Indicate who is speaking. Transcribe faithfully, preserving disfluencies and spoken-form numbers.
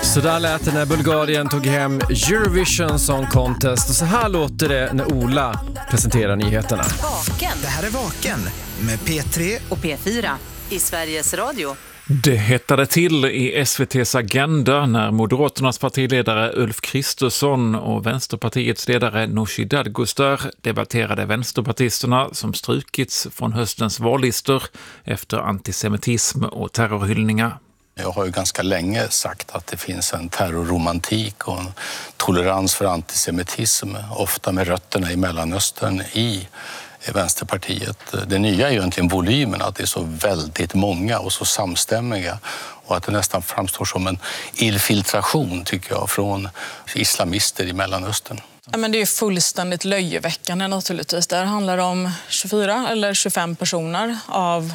Speaker 1: Så där lät det när Bulgarien tog hem Eurovision Song Contest. Och så här låter det när Ola presenterar nyheterna.
Speaker 2: Vaken.
Speaker 3: Det här är Vaken med P tre
Speaker 2: och P fyra i Sveriges Radio.
Speaker 4: Det hettade till i S V T:s Agenda när Moderaternas partiledare Ulf Kristersson och Vänsterpartiets ledare Nooshi Dadgostar debatterade vänsterpartisterna som strukits från höstens vallistor efter antisemitism och terrorhyllningar.
Speaker 5: Jag har ju ganska länge sagt att det finns en terrorromantik och en tolerans för antisemitism, ofta med rötterna i Mellanöstern i Vänsterpartiet. Det nya är ju egentligen volymen, att det är så väldigt många och så samstämmiga och att det nästan framstår som en infiltration, tycker jag, från islamister i Mellanöstern.
Speaker 6: Ja, men det är fullständigt löjeväckande naturligtvis. Det här handlar om tjugofyra eller tjugofem personer av